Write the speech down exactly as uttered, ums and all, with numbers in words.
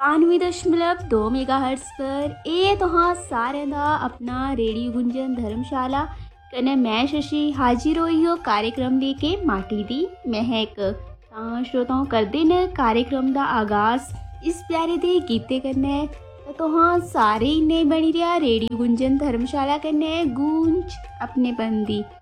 कानवे दशमलव दो मेगाहर्ट्ज़ पर ए तुहां सारें दा अपना रेडियो गुंजन धर्मशाला कन्नै मैं शशि हाजिर होई हो कार्यक्रम लेके माटी दी महक। तां श्रोताओं करदे न कार्यक्रम दा आगाज़ इस प्यारे दे गीते कन्नै। तुहां सारे इन्ने बनी रेहा रेडियो गुंजन धर्मशाला कन्नै गूंज अपनेपन दी।